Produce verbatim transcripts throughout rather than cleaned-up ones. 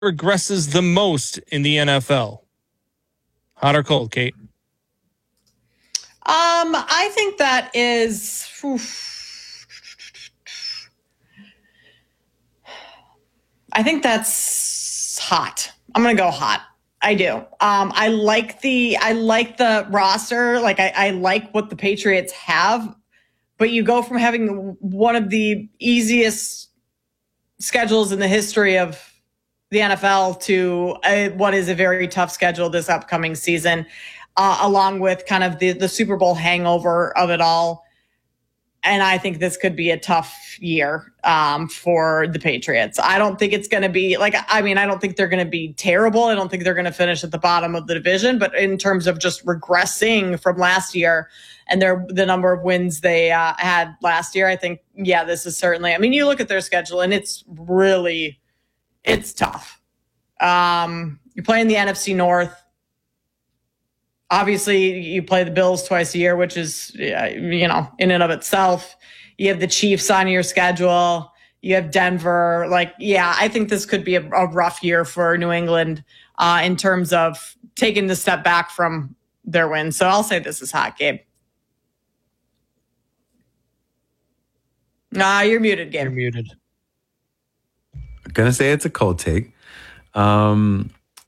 regresses the most in the N F L? Hot or cold, Kate? Um, I think that is. Oof. I think that's hot. I'm gonna go hot. I do. Um, I like the I like the roster. Like I, I like what the Patriots have, but you go from having one of the easiest schedules in the history of the N F L to a, what is a very tough schedule this upcoming season, uh, along with kind of the, the Super Bowl hangover of it all. And I think this could be a tough year um, for the Patriots. I don't think it's going to be like, I mean, I don't think they're going to be terrible. I don't think they're going to finish at the bottom of the division, but in terms of just regressing from last year and their, the number of wins they uh, had last year, I think, yeah, this is certainly, I mean, you look at their schedule and it's really, it's tough. Um, you're playing the N F C North. Obviously, you play the Bills twice a year, which is, you know, in and of itself. You have the Chiefs on your schedule. You have Denver. Like, yeah, I think this could be a, a rough year for New England uh, in terms of taking the step back from their win. So I'll say this is hot, Gabe. Nah, you're muted, Gabe. You're muted. I'm going to say it's a cold take. Um,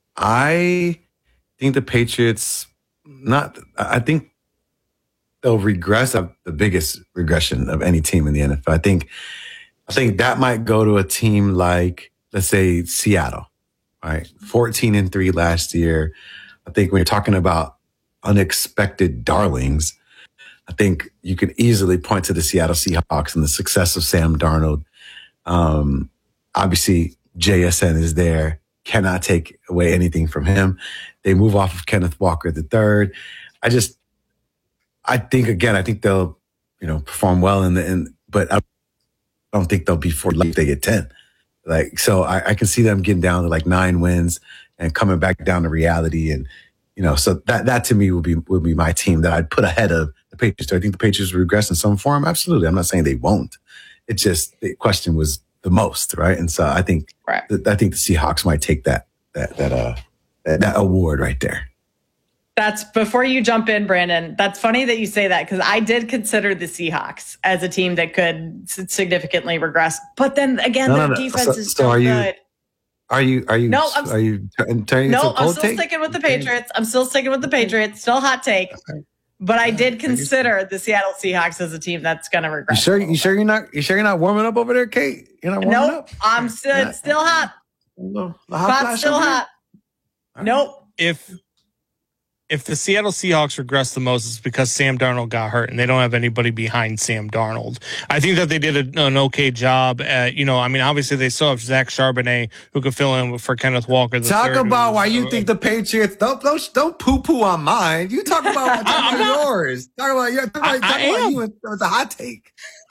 I think the Patriots, not, I think they'll regress of the biggest regression of any team in the N F L. I think, I think that might go to a team like, let's say, Seattle, right? fourteen and three last year. I think when you're talking about unexpected darlings, I think you could easily point to the Seattle Seahawks and the success of Sam Darnold. Um, obviously, J S N is there. Cannot take away anything from him. They move off of Kenneth Walker the third. I just, I think again, I think they'll, you know, perform well in the, in, but I don't think they'll be for if they get ten. Like, so I, I can see them getting down to like nine wins and coming back down to reality. And, you know, so that, that to me would be, would be my team that I'd put ahead of the Patriots. Do I think the Patriots will regress in some form? Absolutely. I'm not saying they won't. It's just, the question was the most, right? And so I think, right. th- I think the Seahawks might take that, that, that, uh, that, that award right there. That's before you jump in, Brandon. That's funny that you say that because I did consider the Seahawks as a team that could significantly regress. But then again, no, their no, no. defense so, is so so are you, good. Are you, are you, no, I'm, are you t- turning no, into a I'm cold still take? sticking with the Patriots. I'm still sticking with the Patriots. Still hot take. Okay. But I did consider the Seattle Seahawks as a team that's going to regress. You sure? You sure you're not? You sure you're not warming up over there, Kate? You're not warming nope, up. I'm still it's still hot. The hot still hot. Right. Nope. If if the Seattle Seahawks regress the most, it's because Sam Darnold got hurt, and they don't have anybody behind Sam Darnold. I think that they did a, an okay job at, you know, I mean, obviously they still have Zach Charbonnet who could fill in for Kenneth Walker. The talk third, about why you uh, think the Patriots don't don't don't poo poo on mine. You talk about, talk about not, yours. Talk about your. Talk about, I, talk I about you with the hot take.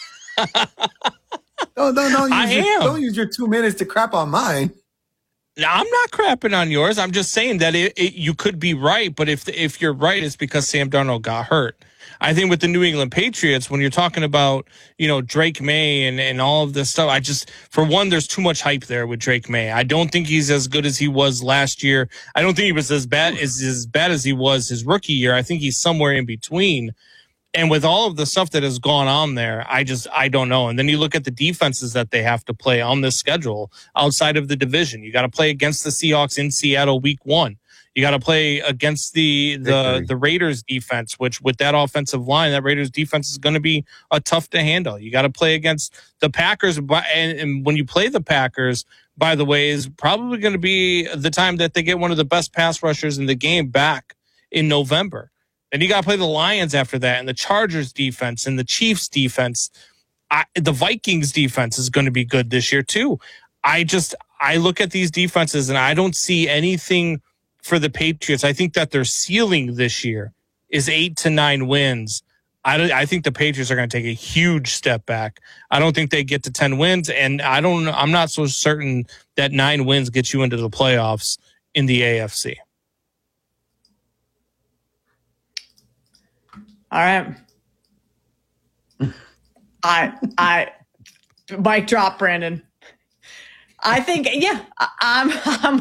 no, no, no. Use your, don't use your two minutes to crap on mine. Now, I'm not crapping on yours. I'm just saying that it, it, you could be right, but if if you're right, it's because Sam Darnold got hurt. I think with the New England Patriots, when you're talking about, you know, Drake May and, and all of this stuff, I just, for one, there's too much hype there with Drake May. I don't think he's as good as he was last year. I don't think he was as bad as as bad as he was his rookie year. I think he's somewhere in between. And with all of the stuff that has gone on there, I just, I don't know. And then you look at the defenses that they have to play on this schedule outside of the division. You got to play against the Seahawks in Seattle week one. You got to play against the, the, the Raiders defense, which with that offensive line, that Raiders defense is going to be a tough to handle. You got to play against the Packers. And, and when you play the Packers, by the way, is probably going to be the time that they get one of the best pass rushers in the game back in November. And you got to play the Lions after that, and the Chargers defense and the Chiefs defense. I, the Vikings defense is going to be good this year too. I just, I look at these defenses and I don't see anything for the Patriots. I think that their ceiling this year is eight to nine wins. I don't, I think the Patriots are going to take a huge step back. I don't think they get to ten wins, and I don't, I'm not so certain that nine wins gets you into the playoffs in the A F C. All right. I, I, mic drop, Brandon. I think, yeah, I- I'm, I'm